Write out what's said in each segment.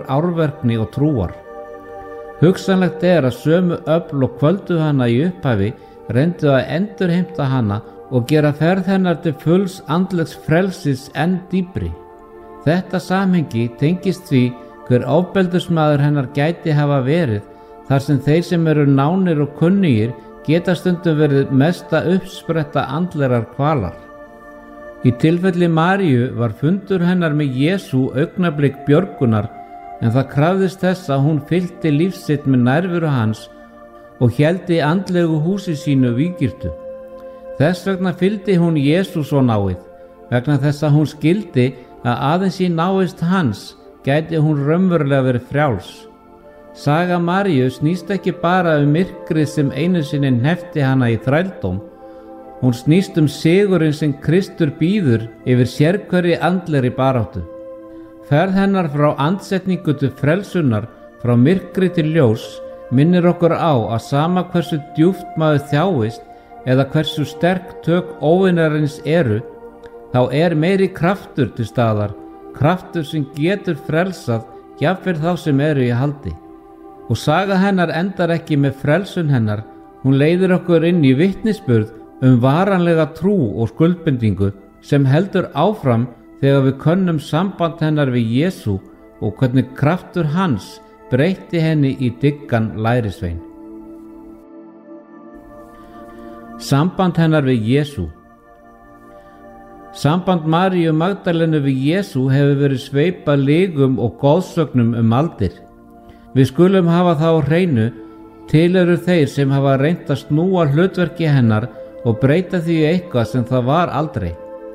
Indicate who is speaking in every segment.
Speaker 1: árverkni og trúar. Hugsanlegt að sömu öfl og kvöldu hana í upphafi reyndu að endurheimta hana og gera ferð hennar til fulls andlegs frelsis enn dýpri. Þetta samhengi tengist því hver ofbeldismaður hennar gæti hafa verið, þar sem þeir sem eru nánir og kunnugir geta stundum verið mesta uppspretta andlegar kvalar. Í tilfelli Maríu var fundur hennar með Jesú augnablik björgunar, en það krafðist þess að hún fyllti líf sitt með nærveru hans og héldi andlegu húsi sínu vígirtu. Þess vegna fylgdi hún Jesú svo náið, vegna þess að hún skildi að aðeins í návist hans gæti hún raunverulega verið frjáls. Saga Maríu snýst ekki bara myrkrið sem einu sinni hneppti hana í þrældóm. Hún snýst sigurinn sem Kristur býður yfir sérhverri andlegri baráttu. Ferð hennar frá andsetningu til frelsunar, frá myrkri til ljós, minnir okkur á að sama hversu djúpt maður þjáist eða hversu sterk tök óvinarins eru, þá meiri kraftur til staðar, kraftur sem getur frelsað jafnvel þá sem eru í haldi. Og saga hennar endar ekki með frelsun hennar, hún leiðir okkur inn í vitnisburð varanlega trú og skuldbindingu sem heldur áfram þegar við könnum samband hennar við Jesú og hvernig kraftur hans breytti henni í dyggan lærisvein. Samband hennar við Jesú. Samband Maríu Magdalenu við Jesú hefur verið sveipað lygum og goðsögnum aldir. Við skulum hafa það á hreinu, til eru þeir sem hafa reynt að snúa hlutverki hennar og breyta því í eitthvað sem það var aldrei.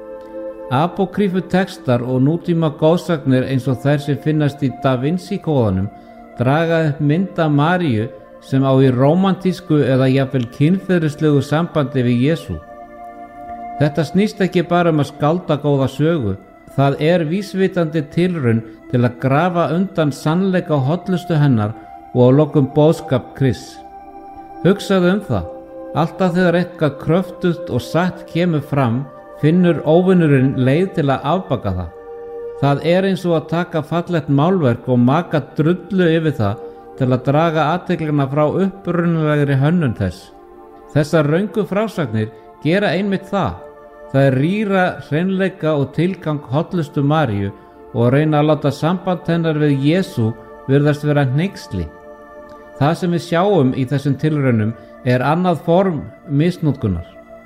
Speaker 1: Apókrýfu textar og nútíma goðsagnir eins og þær sem finnast í Da Vinci kóðanum draga upp mynd af Maríu sem á í rómantísku eða jafnvel kynferðislegu sambandi við Jesú. Þetta snýst ekki bara að skálda góða sögu, það vísvitandi tilraun til að grafa undan sannleika hollustu hennar og á lokum boðskap Krists. Hugsaðu það, alltaf þegar eitthvað kröftugt og satt kemur fram, finnur óvinurinn leið til að afbaka það. Það eins og að taka fallegt málverk og maka drullu yfir það til að draga athyglina frá upprunalegri hönnun þess. Þessar röngu frásagnir gera einmitt það. Það rýra hreinleika og tilgang hollustu Maríu og reyna að láta samband hennar við Jesú virðast vera hneyksli. Það sem við sjáum í þessum tilraunum annað form misnotkunar.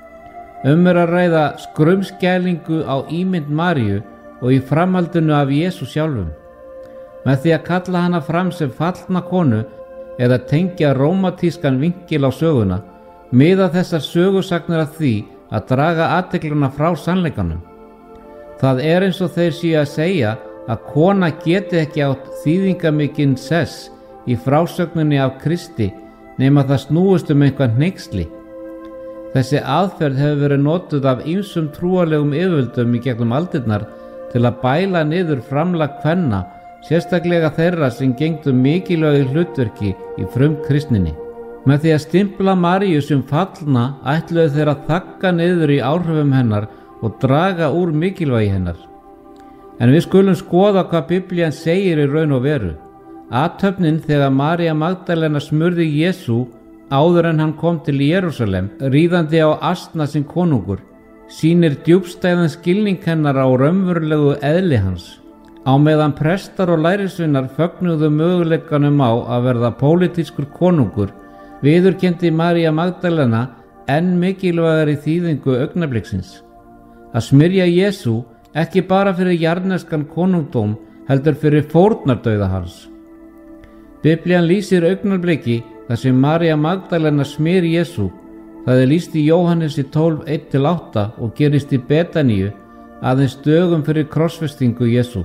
Speaker 1: Að ræða skrumskælingu á ímynd Maríu og í framhaldinu af Jesú sjálfum. Með því að kalla hana fram sem fallna konu eða tengja rómatískan vinkil á söguna, miða þessar sögusagnir að því að draga athyglina frá sannleikanum. Það eins og þeir séu að segja að kona geti ekki átt þýðingamikinn sess í frásögninni af Kristi nema það snúist eitthvað hneyksli. Þessi aðferð hefur verið notuð af ýmsum trúarlegum yfirvöldum í gegnum aldirnar til að bæla niður framlag kvenna, sérstaklega þeirra sem gegndu mikilvægu hlutverki í frumkristninni. Með því að stimpla Maríu sem fallna ætluðu þeir að þagga niður í áhrifum hennar og draga úr mikilvægi hennar. En við skulum skoða hvað Biblían segir í raun og veru. Athöfnin þegar María Magdalena smurði Jesú áður en hann kom til Jerúsalem, ríðandi á asna sem konungur, sýnir djúpstæðan skilning hennar á raunverulegu eðli hans. Á meðan prestar og lærisveinar fögnuðu möguleikanum á að verða pólitískur konungur, viðurkenndi María Magdalena enn mikilvægari þýðingu augnabliksins. Að smyrja Jesú ekki bara fyrir jarðneskan konungdóm, heldur fyrir fórnardauða hans. Biblían lýsir augnabliki þar sem María Magdalena smyr Jesú. Það lýst í Jóhannesi 12:1-8 og gerist í Betaníu aðeins dögum fyrir krossfestingu Jesú.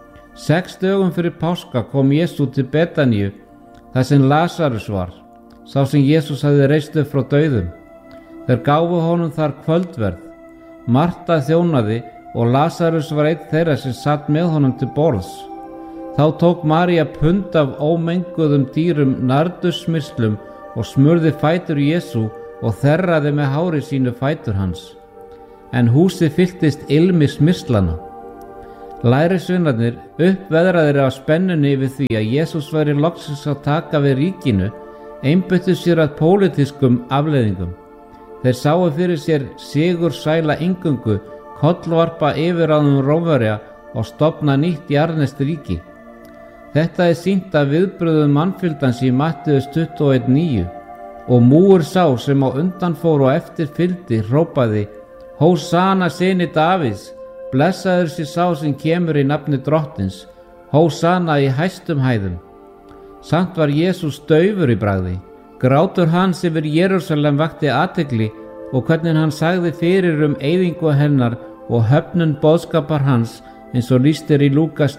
Speaker 1: 6 dögum fyrir páska kom Jesú til Betaníu, þar sem Lasarus var, sá sem Jesús hafði reist upp frá dauðum. Þeir gáfu honum þar kvöldverð. Marta þjónaði og Lasarus var einn þeirra sem satt með honum til borðs. Þá tók María pund af ómenguðum dýrum nardussmyrslum og smurði fætur Jesú og þerraði með hári sínu fætur hans. En húsið fylltist ilmi smyrslana. Lærisveinarnir, uppveðraðir af spennunni yfir því að Jesús væri loksins að taka við ríkinu, einbeittu sér að pólitískum afleiðingum. Þeir sáu fyrir sér sigursæla inngöngu, kollvarpa yfirráðum Rómverja og stofna nýtt jarðneskt ríki. Þetta sýnt af viðbrögðum mannfjöldans í Mattheus 21:9 og múgur sá sem á undan fór og eftir fylgdi hrópaði: Hósanna syni Davíðs, blessaður sé sá sem kemur í nafni Drottins, Hósanna í hæstum hæðum. Samt var Jesús daufur í bragði. Grátur hans yfir Jerúsalem vakti athygli og hvernig hann sagði fyrir eyðingu hennar og höfnun boðskapar hans eins og lýst í Lúkas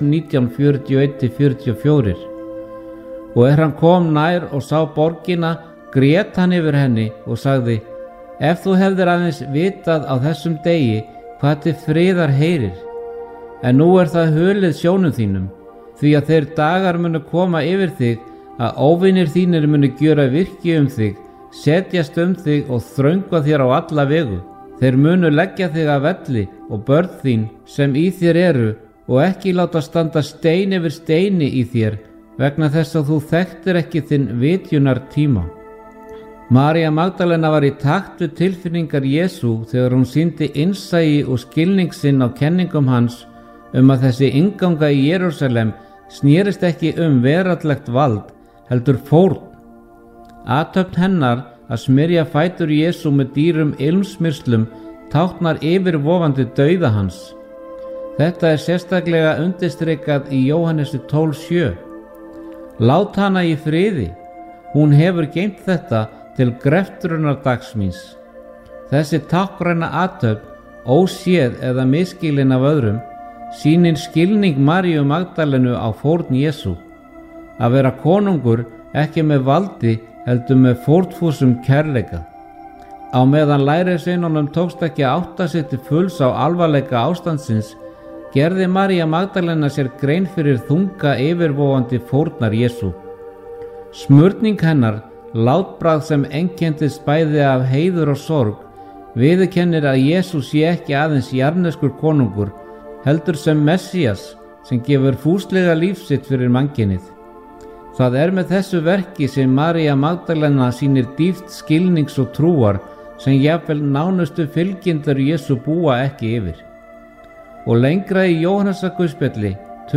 Speaker 1: 19:41-44. Og hann kom nær og sá borgina, grét hann yfir henni og sagði: Ef þú hefðir aðeins vitað á þessum degi hvað til friðar heyrir, en nú það hulið sjónum þínum, því að þeir dagar munu koma yfir þig að óvinir þínir munu gjöra virki þig, setjast þig og þröngva þér á alla vegu. Þeir munu leggja þig að velli og börn þín sem í þér eru og ekki láta standa stein yfir steini í þér vegna þess að þú þekktir ekki þinn vitjunar tíma. María Magdalena var í takt við tilfinningar Jesú þegar hún sýndi innsæi og skilning sinn á kenningum hans að þessi innganga í Jerúsalem snerist ekki veraldlegt vald, heldur fórn. Athöfn hennar að smyrja fætur Jesú með dýrum ilmsmyrslum táknar yfirvofandi dauða hans. Þetta sérstaklega undirstrikað í Jóhannesi 12:7. Lát hana í friði, hún hefur geymt þetta til greftrunardags míns. Þessi táknræna athöfn, óséð eða misskilin af öðrum, sýnir skilning Maríu Magdalenu á fórn Jesú. Að vera konungur ekki með valdi heldur með fórnfúsum kærleika. Á meðan lærisveinunum tókst ekki að átta sig til fulls á alvarleika ástandsins, gerði María Magdalena sér grein fyrir þunga yfirvofandi fórnar Jesú. Smurning hennar, látbragð sem einkenndist bæði af heiður og sorg, viðurkennir að Jesú sé ekki aðeins jarðneskur konungur, heldur sem Messías sem gefur fúslega líf sitt fyrir mannkynið. Það með þessu verki sem María Magdalena sýnir dýpt skilnings og trúar sem jafnvel nánustu fylgjendur Jesú búa ekki yfir. Og lengra í Jóhannesarguðspjalli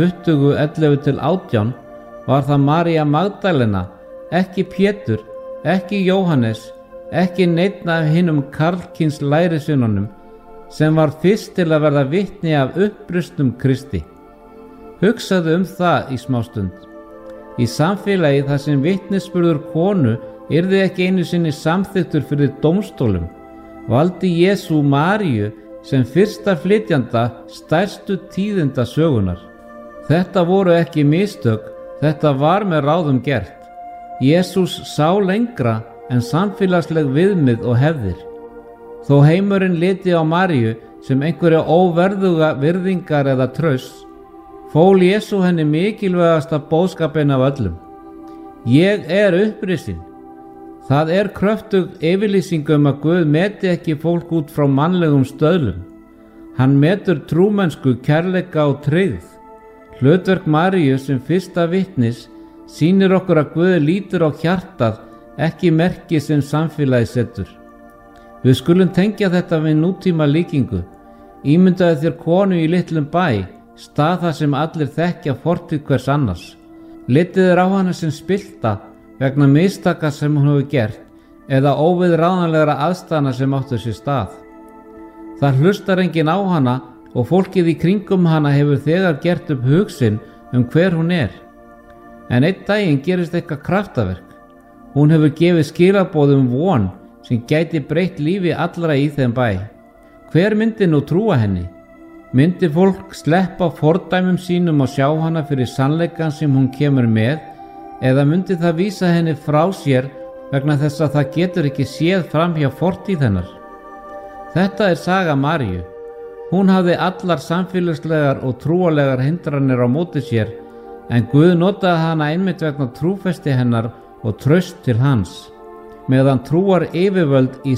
Speaker 1: 20:11-18 var það María Magdalena, ekki Pétur, ekki Jóhannes, ekki neinn af hinum karlkyns lærisveinunum, sem var fyrst til að verða vitni af upprustum Kristi. Hugsaðu það í smástund. Í samfélagi þar sem vitnisburður konu yrði ekki einu sinni samþyktur fyrir dómstólum, valdi Jesú Maríu sem fyrsta flytjanda stærstu tíðinda sögunar. Þetta voru ekki mistök, þetta var með ráðum gert. Jesús sá lengra en samfélagsleg viðmið og hefðir. Þó heimurinn liti á Maríu sem einhverja óverðuga virðingar eða trausts, fól Jesú henni mikilvægasta boðskapinn af öllum. Ég upprisin. Það kröftug yfirlýsing að Guð meti ekki fólk út frá mannlegum stöðlum. Hann metur trúmennsku, kærleika og tryggð. Hlutverk Maríu sem fyrsta vitnis sýnir okkur að Guð lítur á hjartað, ekki merki sem samfélagi setur. Við skulum tengja þetta við nútíma líkingu. Ímyndaðu þér konu í litlum bæ, stað þar sem allir þekkja fortíð hvers annars. Litið á hana sem spillta vegna mistaka sem hún hefur gert eða óviðráðanlegra aðstæðna sem áttu sér stað. Það hlustar enginn á hana og fólkið í kringum hana hefur þegar gert upp hug sinn hver hún En einn daginn gerist eitthvað kraftaverk. Hún hefur gefið skilaboð von sem gæti breytt lífi allra í þeim bæ. Hver myndi nú trúa henni? Myndi fólk sleppa fordæmum sínum og sjá hana fyrir sannleikann sem hún kemur með, eða myndi það vísa henni frá sér vegna þess að það getur ekki séð fram hjá fortíð hennar? Þetta saga Maríu. Hún hafði allar samfélagslegar og trúarlegar hindranir á móti sér, en Guð notaði hana einmitt vegna trúfesti hennar og traust til hans. Meðan trúar yfirvöld í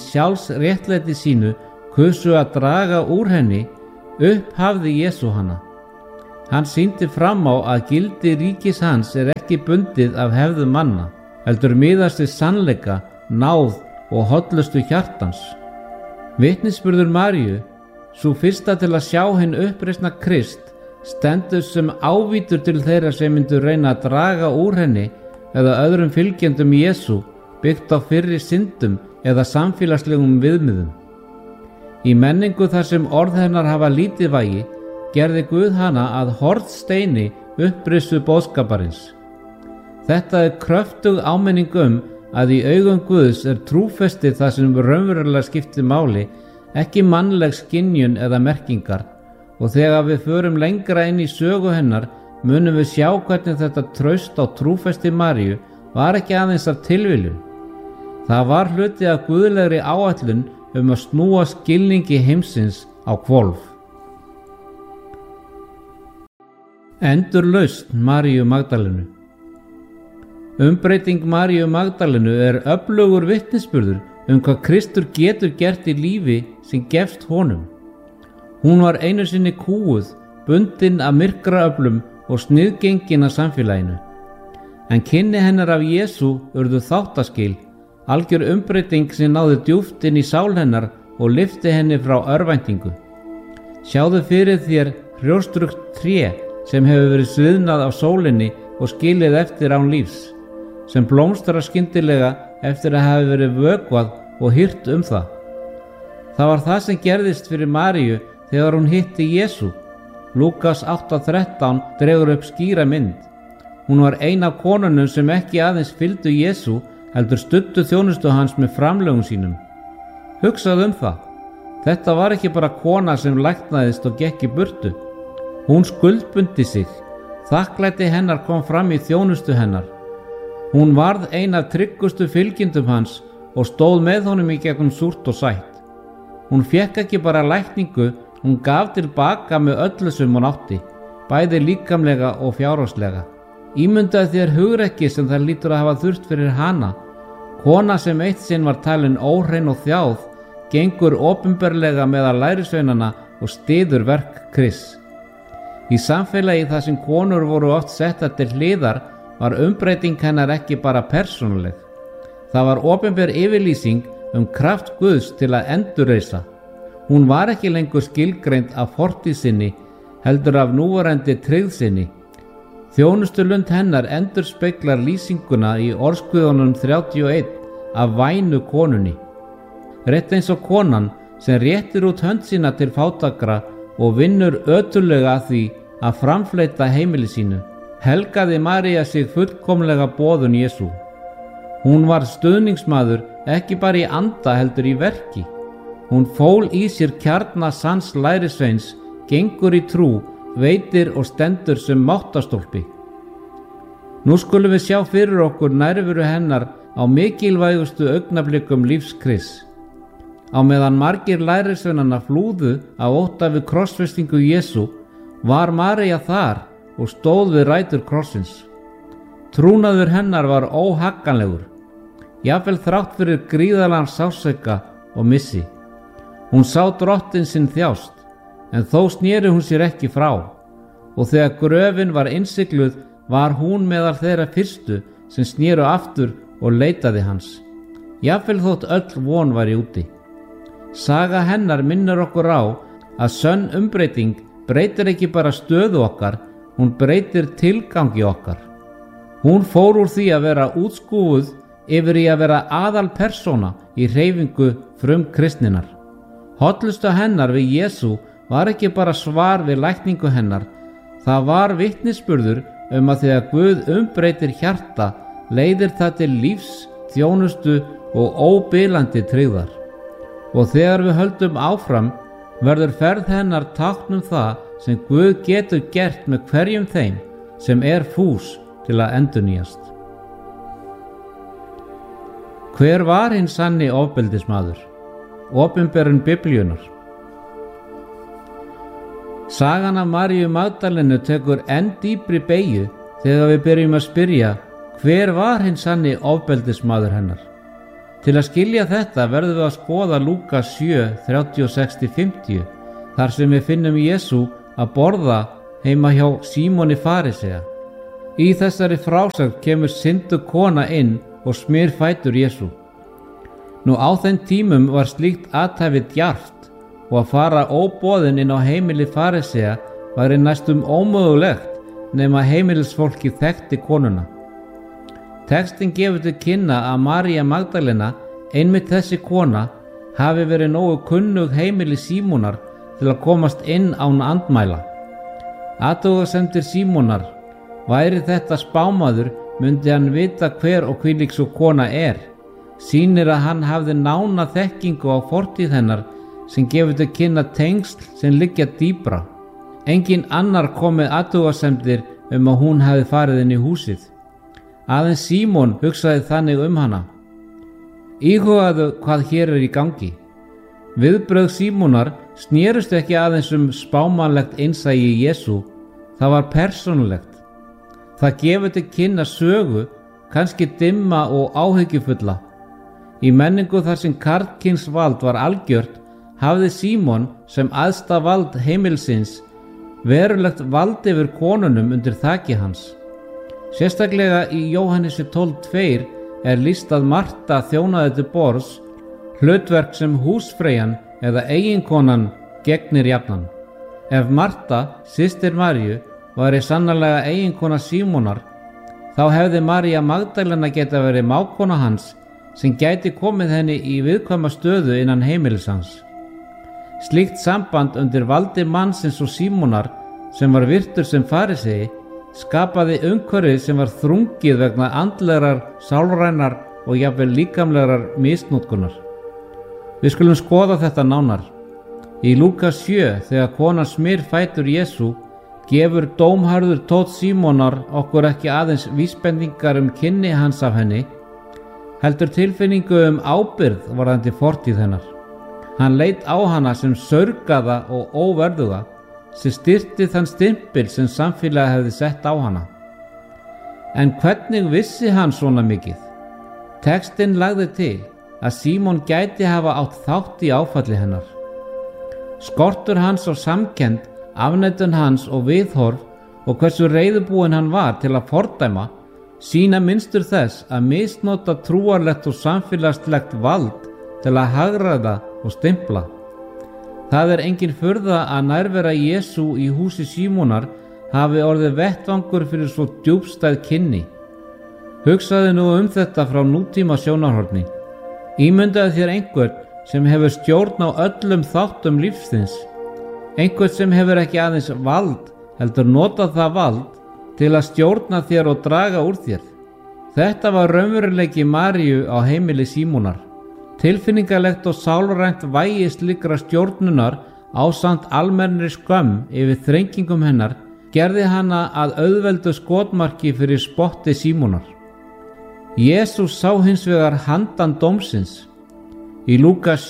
Speaker 1: sjálfsréttlæti sínu kusu að draga úr henni, upphafði Jesú hana. Hann sýndi fram á að gildi ríkis hans ekki bundið af hefðum manna, heldur miðast við sannleika, náð og hollustu hjartans. Vitnisburður Maríu, sú fyrsta til að sjá hinn uppreisna Krist, stendur sem ávítur til þeirra sem myndu reyna að draga úr henni eða öðrum fylgjendum Jesú, byggt á fyrri syndum eða samfélagslegum viðmiðum. Í menningu þar sem orð hennar hafa lítið vægi, gerði Guð hana að hornsteini upprissu boðskaparins. Þetta kröftug áminning að í augum Guðs trúfesti það sem raunverulega skiptir máli, ekki mannleg skynjun eða merkingar, og þegar við förum lengra inn í sögu hennar munum við sjá hvernig þetta traust á trúfesti Maríu var ekki aðeins af tilviljun. Það var hluti af guðlegri áætlun að snúa skilningi heimsins á hvolf. Endurlausn Maríu Magdalenu. Umbreyting Maríu Magdalenu öflugur vitnisburður hvað Kristur getur gert í lífi sem gefst honum. Hún var einu sinni kúguð, bundin af myrkraöflum og sniðgengin af samfélaginu. En kynni hennar af Jesú urðu þáttaskil, algjör umbreyting sem náði djúpt inn í sál hennar og lyfti henni frá örvæntingu. Sjáðu fyrir þér hrjóstrugt tré sem hefur verið sviðnað á sólinni og skilið eftir án lífs, sem blómstrar skyndilega eftir að hafa verið vökvað og hirt það. Það var það sem gerðist fyrir Maríu þegar hún hitti Jesú. Lúkas 8:13 dregur upp skýra mynd. Hún var ein af konunum sem ekki aðeins fylgdu Jesú, heldur studdu þjónustu hans með framlögum sínum. Hugsaðu það. Þetta var ekki bara kona sem læknaðist og gekk í burtu. Hún skuldbundi sig. Þakklæti hennar kom fram í þjónustu hennar. Hún varð ein af tryggustu fylgjendum hans og stóð með honum í gegnum súrt og sætt. Hún fékk ekki bara lækningu, hún gaf tilbaka með öllu sem hún átti, bæði líkamlega og fjárhagslega. Ímyndaðu þér hugrekki sem það lítur að hafa þurft fyrir hana. Kona sem eitt sinn var talin óhrein og þjáð, gengur opinberlega meðal lærisveinana og styður verk Krists. Í samfélagi þar sem konur voru oft settar til hliðar var umbreyting hennar ekki bara persónuleg. Það var opinber yfirlýsing kraft Guðs til að endurreisa. Hún var ekki lengur skilgreind af fortíð sinni, heldur af núverandi tryggð sinni. Þjónustulund hennar endurspeglar lýsinguna í Orðsguðunum 31 af vænu konunni. Rétt eins og konan sem réttir út hönd sína til fátækra og vinnur ötullega að því að framfleyta heimili sínu, helgaði María sig fullkomlega boðun Jesú. Hún var stuðningsmaður ekki bara í anda heldur í verki. Hún fól í sér kjarna sanns lærisveins, gengur í trú, veitir og stendur sem máttastólpi. Nú skulum við sjá fyrir okkur nærveru hennar á mikilvægustu augnablikum lífs Krists. Á meðan margir lærisveinanna flúðu af ótta við krossfestingu Jesú, var María þar og stóð við rætur krossins. Trúnaður hennar var óhagganlegur, jafnvel þrátt fyrir gríðarlegan sársauka og missi. Hún sá drottinn sinn þjást, en þó sneri hún sér ekki frá, og þegar gröfin var innsigluð var hún meðal þeirra fyrstu sem sneru aftur og leitaði hans, jafnvel þótt öll von væri úti. Saga hennar minnir okkur á að sönn umbreyting breytir ekki bara stöðu okkar, hún breytir tilgangi okkar. Hún fór úr því að vera útskúfuð yfir í að vera aðalpersóna í hreyfingu frumkristninnar. Hollusta hennar við Jesú var ekki bara svar við lækningu hennar, það var vitnisburður að þegar Guð umbreytir hjarta, leiðir það til lífs, þjónustu og óbilandi tryggðar. Og þegar við höldum áfram, verður ferð hennar tákn það sem Guð getur gert með hverjum þeim sem fús til að endurnýjast. Hver var hinn sanni ofbeldismaður? Opinberun Biblíunnar. Sagan af Maríu Magdalenu tekur enn dýpri beygju þegar við byrjum að spyrja hver var hinn sanni ofbeldismaður hennar. Til að skilja þetta verðum við að skoða Lúkas 7:36-50, þar sem við finnum Jesú að borða heima hjá Símoni farisea. Í þessari frásögn kemur syndu kona inn og smyr fætur Jesú. Nú á þeim tímum var slíkt athæfi djarft og að fara óboðin inn á heimili farisea væri næstum ómögulegt nema heimilisfólki þekkti konuna. Textin gefur til kynna að María Magdalena, einmitt þessi kona, hafi verið nógu kunnug heimili Símonar til að komast inn án andmæla. Athugasemdir Símonar: væri þetta spámaður, myndi hann vita hver og hvílík sú kona er. Sýnir að hann hafði nána þekkingu á fortíð hennar sem gefur til kynna tengsl sem liggja dýpra. Engin annar kom með athugasemdir að hún hafi farið inn í húsið. Aðeins Símon hugsaði þannig hana. Íhugaðu hvað hér er í gangi. Viðbrögð Símonar snerust ekki aðeins spámanlegt innsæi Jesú, það var persónulegt. Það gefur til kynna sögu, kannski dimma og áhyggjufulla. Í menningu þar sem karlkyns vald var algjört, hafði Símon sem æðsta vald heimilsins verulegt vald yfir konunum undir þaki hans. Sérstaklega í Jóhannesi 12:2 er lýst að Marta þjónaði til borðs, hlutverk sem húsfreyjan eða eiginkonan gegnir jafnan. Ef Marta, systir Maríu, væri sannarlega eiginkona Símonar, þá hefði María Magdalena geta verið mágkona hans sem gæti komið henni í viðkvæma stöðu innan heimilis hans. Slíkt samband undir valdi mannsins og Símonar, sem var virtur sem farisei, skapaði umhverfið sem var þrungið vegna andlegrar, sálrænar og jafnvel líkamlegrar misnotkunar. Við skulum skoða þetta nánar. Í Lúkas 7, þegar konan smyr fætur Jesú, gefur dómharður tónn Símonar okkur ekki aðeins vísbendingar kynni hans af henni, heldur tilfinningu ábyrgð varðandi fortíð hennar. Hann leit á hana sem saurgaða og óverðuga, sem styrkti þann stimpil sem samfélagið hefði sett á hana. En hvernig vissi hann svona mikið? Textinn lagði til að Símon gæti hafa átt þátt í áfalli hennar. Skortur hans á samkennd, afneitun hans og viðhorf og hversu reiðubúinn hann var til að fordæma sýna mynstur þess að misnota trúarlegt og samfélagslegt vald til að hagræða og stimpla. Það er engin furða að nærvera Jesú í húsi Símonar hafi orðið vettvangur fyrir svo djúpstæð kynni. Hugsaðu nú þetta frá nútíma sjónarhorni. Ímyndaðu þér einhvern sem hefur stjórn á öllum þáttum lífsins. Einhvern sem hefur ekki aðeins vald, heldur notað það vald til að stjórna þér og draga úr þér. Þetta var raunveruleiki Maríu á heimili Símonar. Tilfinningalegt og sálrænt vægi slíkra stjórnunar ásamt almennri skömm yfir þrengingum hennar gerði hana að auðveldu skotmarki fyrir spotti Símonar. Jesús sá hins vegar handan dómsins. Í Lúkas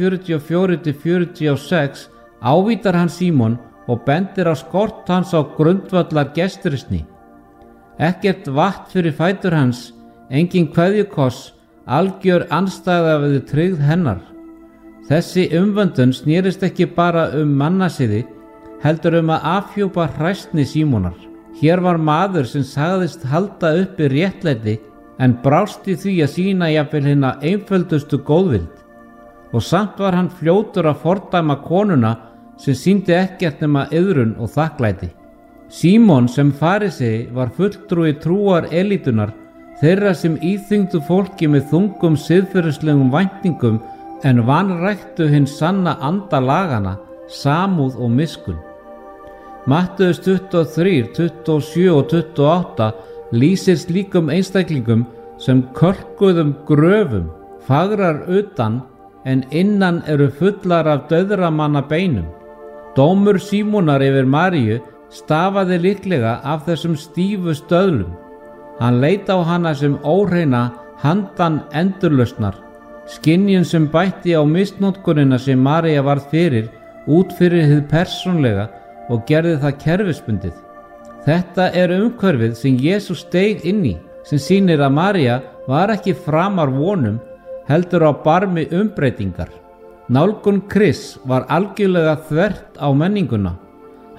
Speaker 1: 7:44-46 ávítar hann Símon og bendir á skort hans á grundvallar gestrisni. Ekkert vatn fyrir fætur hans, engin kveðjukoss, algjör andstæða við tryggð hennar. Þessi umvöndun snerist ekki bara mannasiði, heldur að afhjúpa hræsni Símonar. Hér var maður sem sagðist halda uppi réttlæti en brást í því að sýna jafnvel hina einföldustu góðvild. Og samt var hann fljótur að fordæma konuna sem sýndi ekkert nema iðrun og þakklæti. Símon sem farisei var fulltrúi trúar elítunar, þeirra sem íþyngdu fólki með þungum siðferðislegum væntingum en vanræktu hinn sanna anda lagana, samúð og miskunn. Matteus 23, 27 og 28 lýsir slíkum einstaklingum sem kölkuðum gröfum, fagrar utan en innan eru fullar af dauðramanna beinum. Dómur Símonar yfir Maríu stafaði líklega af þessum stífu stöðlum. Hann leit á hana sem óhreina handan endurlausnar, skynjun sem bætti á misnotkunina sem María varð fyrir út fyrir hið persónlega og gerði það kerfisbundið. Þetta er umhverfið sem Jesús steig inn í, sem sýnir að María var ekki framar vonum, heldur á barmi umbreytingar. Nálgun Krists var algjörlega þvert á menninguna.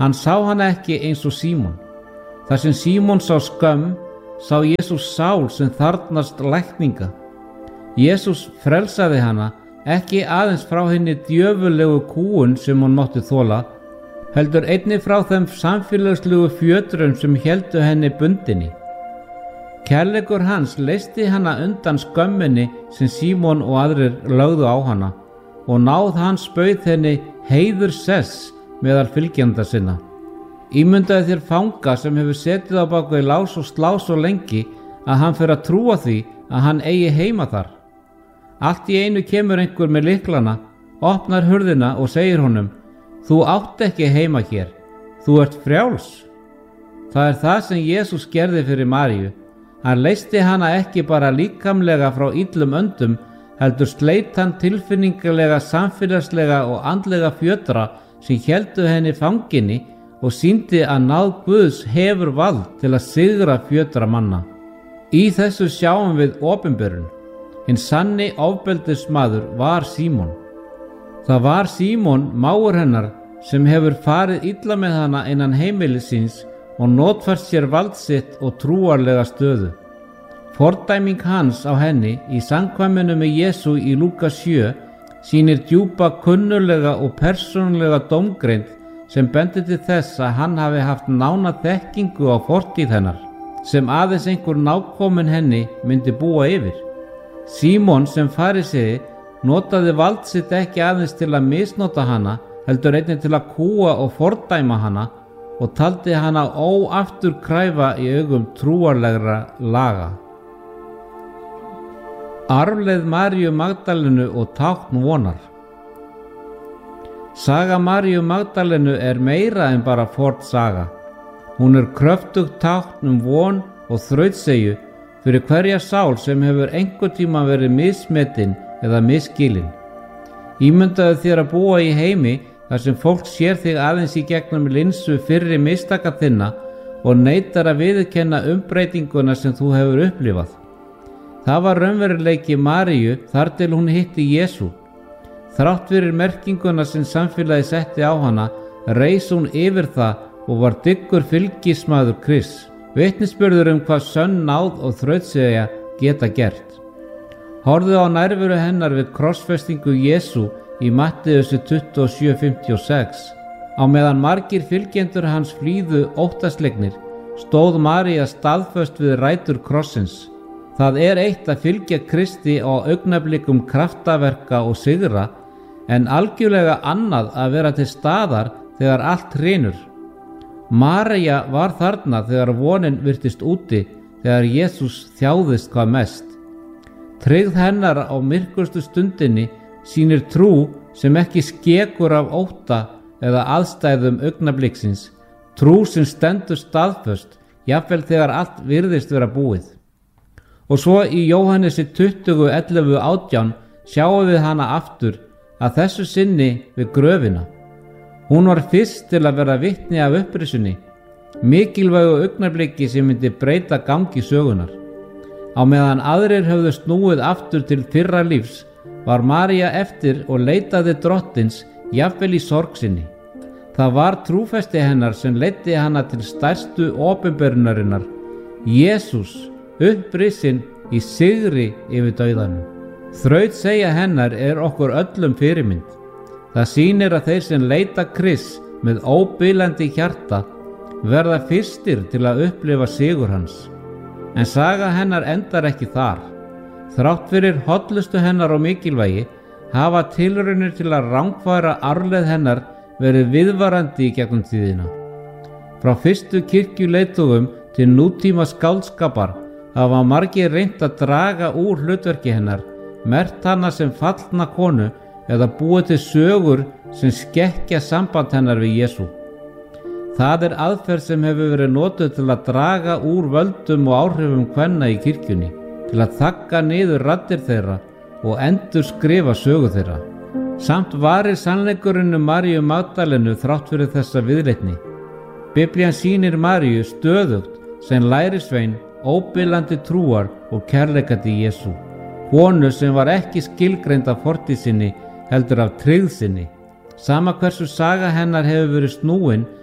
Speaker 1: Hann sá hana ekki eins og Símon. Þar sem Símon sá skömm, sá Jesús sál sem þarfnast lækninga. Jesús frelsaði hana ekki aðeins frá henni djöfullegu kúgun sem hún mátti þola, heldur einnig frá þeim samfélagslegu fjötrum sem héldu henni bundinni. Kærleikur hans leysti hana undan skömminni sem Símon og aðrir lögðu á hana, og náð hans bauð henni heiðurssess meðal fylgjenda sinna. Ímyndaðu þér fanga sem hefur setið á bak við lás og slá svo lengi að hann fer að trúa því að hann eigi heima þar. Allt í einu kemur einhver með lyklana, opnar hurðina og segir honum: þú átt ekki heima hér, þú ert frjáls. Það er það sem Jesús gerði fyrir Maríu. Hann leysti hana ekki bara líkamlega frá illum öndum, heldur sleit hann tilfinningalega, samfélagslega og andlega fjötra sem héldu henni fanginni og sýndi að náð Guðs hefur vald til að sigra fjötra manna. Í þessu sjáum við opinberun. Hinn sanni ofbeldismaður var Símon. Það var Símon, mágur hennar, sem hefur farið illa með hana innan heimilis síns og notfært sér vald sitt og trúarlega stöðu. Fordæming hans á henni í samkvæminu með Jesú í Lúkas 7 sýnir djúpa kunnulega og persónulega dómgreind sem bendir til þess að hann hafi haft nána þekkingu á fortíð hennar, sem aðeins einhver nákominn henni myndi búa yfir. Símon sem farisei notaði vald sitt ekki aðeins til að misnota hana, heldur einnig til að kúga og fordæma hana og taldi hana óafturkræfa í augum trúarlegra laga. Arfleið Maríu Magdalenu og tákn vonar. Saga Maríu Magdalenu er meira en bara forn saga. Hún er kröftugt tákn von og þrautseigju fyrir hverja sál sem hefur einhvern tíma verið mismetin eða misskilin. Ímyndaðu þér að búa í heimi þar sem fólk sér þig aðeins í gegnum linsu fyrri mistaka þinna og neitar að viðurkenna umbreytinguna sem þú hefur upplifað. Það var raunveruleiki Maríu þar til hún hitti Jesú. Þrátt fyrir merkinguna sem samfélagi setti á hana, reis hún yfir það og var dyggur fylgismaður Krists. Vitnisburður hvað sönn náð og þrautseigja geta gert. Horfðu á nærveru hennar við krossfestingu Jesú í Matteus 27:56. Á meðan margir fylgjendur hans flýðu óttaslegnir, stóð María staðföst við rætur krossins. Það er eitt að fylgja Kristi á augnablikum kraftaverka og sigra, en algjörlega annað að vera til staðar þegar allt hrynur. María var þarna þegar vonin virtist úti, þegar Jesús þjáðist hvað mest. Tryggð hennar á myrkustu stundinni sýnir trú sem ekki skekur af ótta eða aðstæðum augnabliksins, trú sem stendur staðföst, jafnvel þegar allt virðist vera búið. Og svo í Jóhannesi 20:11-18 sjáum við hana aftur, að þessu sinni við gröfina. Hún var fyrst til að vera vitni af upprisunni, mikilvægu augnabliki sem myndi breyta gangi sögunar. Á meðan aðrir höfðu snúið aftur til fyrra lífs, var María eftir og leitaði drottins, jafnvel í sorg sinni. Það var trúfesti hennar sem leiddi hana til stærstu opinberunarinnar, Jesús, upprisinn í sigri yfir dauðanum. Þrautseigja hennar er okkur öllum fyrirmynd. Það sýnir að þeir sem leita Krists með óbilandi hjarta verða fyrstir til að upplifa sigur hans. En saga hennar endar ekki þar. Þrátt fyrir hollustu hennar og mikilvægi hafa tilraunir til að rangfæra arfleið hennar verið viðvarandi í gegnum tíðina. Frá fyrstu kirkjuleiðtogum til nútíma skáldskapar hafa margir reynt að draga úr hlutverki hennar, merkt hana sem fallna konu eða búið til sögur sem skekkja samband hennar við Jesú. Það er aðferð sem hefur verið notuð til að draga úr völdum og áhrifum kvenna í kirkjunni, til að þagga niður raddir þeirra og endur skrifa sögu þeirra. Samt varir sannleikurinn Maríu Magdalenu þrátt fyrir þessa viðleitni. Biblían sýnir Maríu stöðugt sem lærisvein óbilandi trúar og kærleikandi Jesú. Konu sem var ekki skilgreind af fortíð sinni heldur af tryggð sinni. Sama hversu saga hennar hefur verið snúin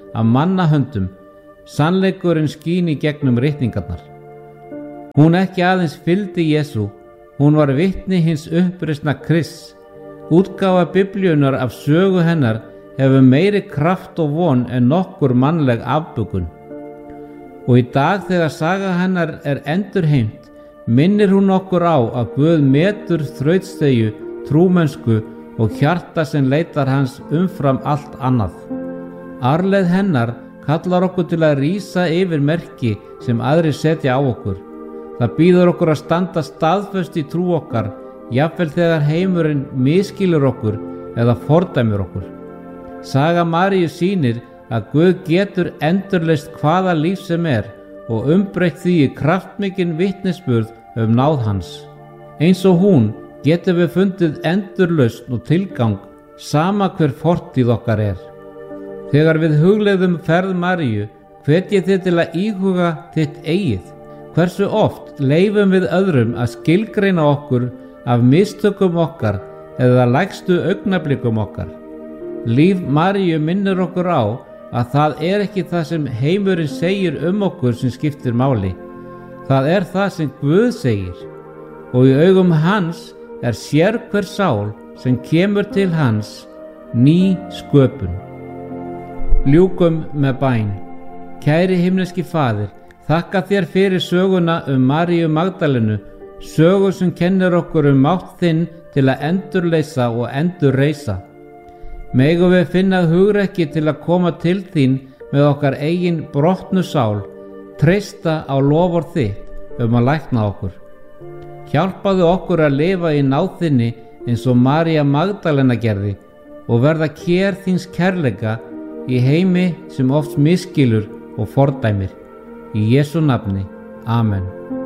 Speaker 1: af mannahöndum, sannleikurinn skín í gegnum ritningarnar. Hún ekki aðeins fylgdi Jesú, hún var vitni hins uppreisna Krists. Útgáfa Biblíunnar af sögu hennar hefur meiri kraft og von en nokkur mannleg afbökun. Og í dag þegar saga hennar er endurheimt, minnir hún okkur á að Guð metur þrautseigju, trúmennsku og hjarta sem leitar hans umfram allt annað. Arfleið hennar kallar okkur til að rísa yfir merki sem aðrir setja á okkur. Það býður okkur að standa staðföst í trú okkar, jafnvel þegar heimurinn misskilur okkur eða fordæmir okkur. Saga Maríu sýnir að Guð getur endurleyst hvaða líf sem er og umbreytt því í kraftmikinn vitnisburð náð hans. Eins og hún getum við fundið endurlausn og tilgang sama hver fortíð okkar er. Þegar við hugleiðum ferð Maríu, hvet ég þig til að íhuga þitt eigið. Hversu oft leyfum við öðrum að skilgreina okkur af mistökum okkar eða lægstu augnablikum okkar? Líf Maríu minnir okkur á að það er ekki það sem heimurinn segir okkur sem skiptir máli. Það er það sem Guð segir, og í augum hans er sérhver sál sem kemur til hans ný sköpun. Ljúkum með bæn. Kæri himneski Faðir, þakka þér fyrir söguna Maríu Magdalenu, sögu sem kennir okkur mátt þinn til að endurleysa og endurreisa. Megum við finna hugrekki til að koma til þín með okkar eigin brotnu sál, treysta á loforð þitt að lækna okkur. Hjálpaðu okkur að lifa í náð þinni eins og María Magdalena gerði og verða kér þíns kærleika í heimi sem oft misskilur og fordæmir. Í Jesú nafni. Amen.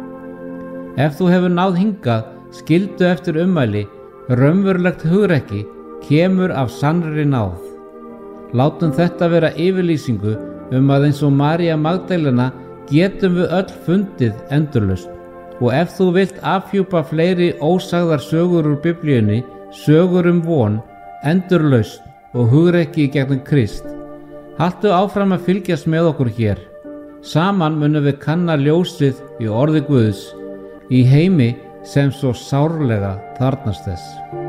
Speaker 1: Ef þú hefur náð hingað, skildu eftir ummæli, raunverulegt hugrekki kemur af sannri náð. Látum þetta vera yfirlýsingu að eins og María Magdalena getum við öll fundið endurlausn. Og ef þú vilt afhjúpa fleiri ósagðar sögur úr Biblíunni, sögur von, endurlausn og hugrekki í gegnum Krist, haltu áfram að fylgjast með okkur hér. Saman munum við kanna ljósið í orði Guðs í heimi sem svo sárlega þarfnast þess.